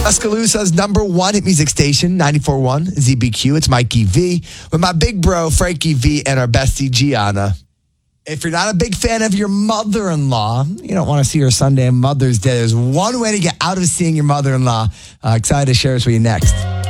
Tuscaloosa's #1 hit music station, 94.1 ZBQ. It's Mikey V with my big bro, Frankie V, and our bestie, Gianna. If you're not a big fan of your mother-in-law, you don't want to see her Sunday on Mother's Day, there's one way to get out of seeing your mother-in-law. Excited to share this with you next.